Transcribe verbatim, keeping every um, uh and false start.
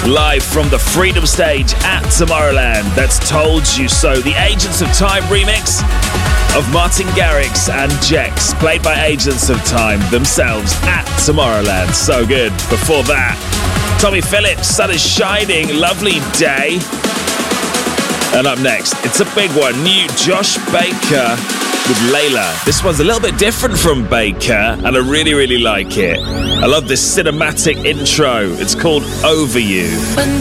live from the Freedom Stage at Tomorrowland. That's Told You So, the Agents of Time remix of Martin Garrix and Jex, played by Agents of Time themselves at Tomorrowland. So good. Before that, Tommy Phillips, Sun is Shining, Lovely Day. And up next, it's a big one, new Josh Baker with Layla. This one's a little bit different from Baker, and I really, really like it. I love this cinematic intro. It's called Over You. When